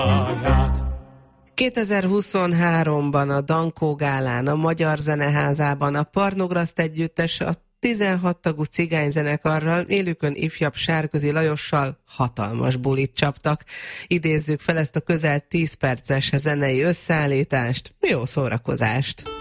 2023-ban a Dankó Gálán, a Magyar Zeneházában a Parnograszt együttes a 16 tagú cigányzenekarral, élükön ifjabb Sárközi Lajossal hatalmas bulit csaptak. Idézzük fel ezt a közel 10 perces zenei összeállítást. Jó szórakozást!